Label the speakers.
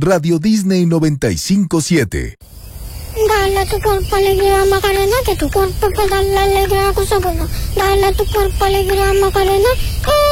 Speaker 1: Radio Disney 95.7.
Speaker 2: Dale a tu cuerpo alegría, Macarena, que tu cuerpo puede darle alegría a cosa buena. Dale a tu cuerpo alegría, Macarena,